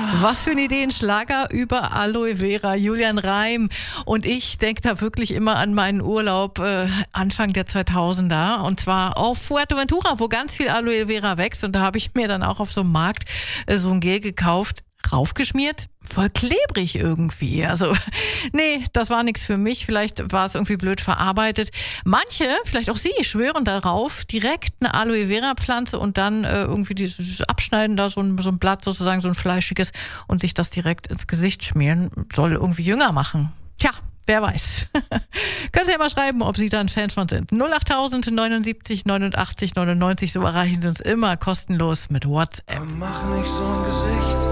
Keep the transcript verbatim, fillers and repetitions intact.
Was für ein Ideenschlager über Aloe Vera, Julian Reim. Und ich denke da wirklich immer an meinen Urlaub äh, Anfang der zweitausender. Und zwar auf Fuerteventura, wo ganz viel Aloe Vera wächst. Und da habe ich mir dann auch auf so einem Markt äh, so ein Gel gekauft, raufgeschmiert. Voll klebrig irgendwie. Also, nee, das war nichts für mich. Vielleicht war es irgendwie blöd verarbeitet. Manche, vielleicht auch Sie, schwören darauf, direkt eine Aloe Vera Pflanze und dann äh, irgendwie dieses Abschneiden, da so ein, so ein Blatt sozusagen, so ein fleischiges und sich das direkt ins Gesicht schmieren. Soll irgendwie jünger machen. Tja, wer weiß. Können Sie ja mal schreiben, ob Sie da ein Fan von sind. null acht tausend neunundsiebzig neunundachtzig neunundneunzig, so erreichen Sie uns immer kostenlos mit WhatsApp. Mach nicht so ein Gesicht.